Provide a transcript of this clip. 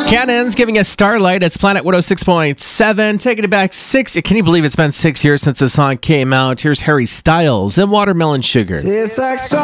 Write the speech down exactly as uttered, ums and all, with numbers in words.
Cannon's giving us Starlight. It's Planet one oh six point seven. Taking it back six. Can you believe it's been six years since the song came out? Here's Harry Styles and Watermelon Sugar. Tastes like